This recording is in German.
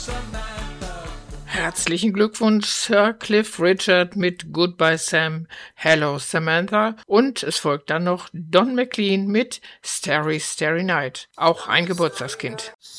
Herzlichen Glückwunsch, Sir Cliff Richard mit Goodbye Sam, Hello Samantha und es folgt dann noch Don McLean mit Starry Starry Night, auch ein Geburtstagskind.